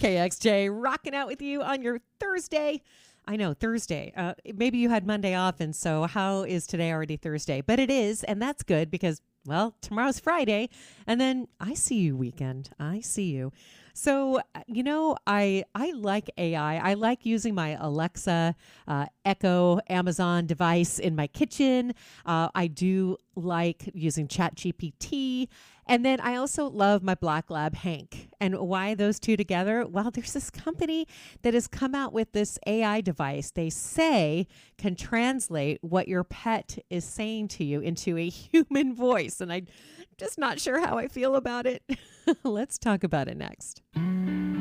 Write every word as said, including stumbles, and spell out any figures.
K X J, rocking out with you on your Thursday. I know, Thursday. Uh, maybe you had Monday off, and so how is today already Thursday? But it is, and that's good because, well, tomorrow's Friday, and then I see you weekend. I see you. So, you know, I I like A I. I like using my Alexa, uh, Echo, Amazon device in my kitchen. Uh, I do like using ChatGPT. And then I also love my Black Lab, Hank. And why those two together? Well, there's this company that has come out with this A I device they say can translate what your pet is saying to you into a human voice. And I'm just not sure how I feel about it. Let's talk about it next.